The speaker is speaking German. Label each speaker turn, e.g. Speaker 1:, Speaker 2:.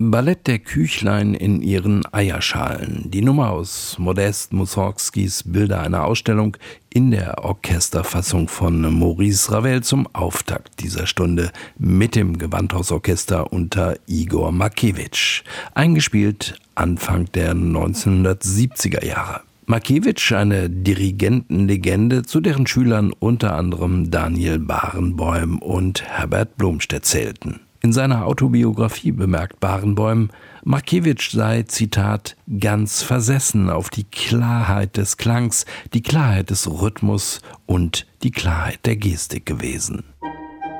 Speaker 1: Ballett der Küchlein in ihren Eierschalen. Die Nummer aus Modest Mussorgskis Bilder einer Ausstellung in der Orchesterfassung von Maurice Ravel zum Auftakt dieser Stunde mit dem Gewandhausorchester unter Igor Markewitsch. Eingespielt Anfang der 1970er Jahre. Markewitsch, eine Dirigentenlegende, zu deren Schülern unter anderem Daniel Barenboim und Herbert Blomstedt zählten. In seiner Autobiografie bemerkt Barenboim, Markewitsch sei, Zitat, ganz versessen auf die Klarheit des Klangs, die Klarheit des Rhythmus und die Klarheit der Gestik gewesen.